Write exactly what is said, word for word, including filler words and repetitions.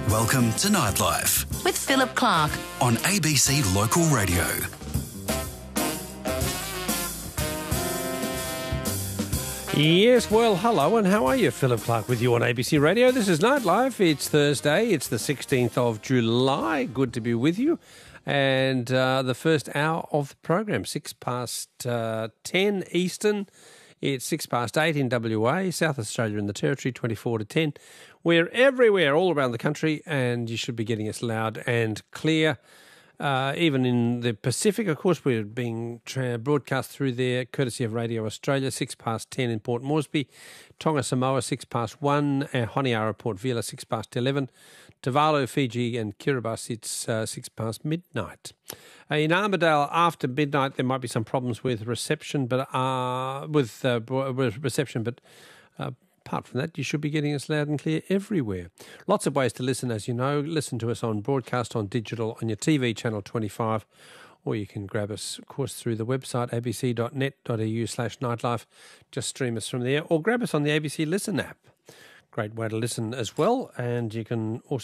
Welcome to Nightlife with Philip Clark on A B C Local Radio. Yes, well, hello, and how are you? Philip Clark with you on A B C Radio. This is Nightlife. It's Thursday. It's the sixteenth of July. Good to be with you. And uh, the first hour of the program, six past uh, ten Eastern. It's six past eight in W A, South Australia and the Territory, twenty-four to ten. We're everywhere, all around the country, and you should be getting us loud and clear. Uh, even in the Pacific, of course, we're being tra- broadcast through there, courtesy of Radio Australia, six past ten in Port Moresby, Tonga Samoa, six past one, uh, Honiara, Port Vila, six past eleven, Tuvalu, Fiji and Kiribati, it's uh, six past midnight. Uh, in Armidale, after midnight, there might be some problems with reception, but uh, with, uh, with reception, but uh, apart from that, you should be getting us loud and clear everywhere. Lots of ways to listen, as you know. Listen to us on broadcast, on digital, on your T V channel twenty-five, or you can grab us, of course, through the website a b c dot net dot a u slash nightlife. Just stream us from there, or grab us on the A B C Listen app. Great way to listen as well, and you can also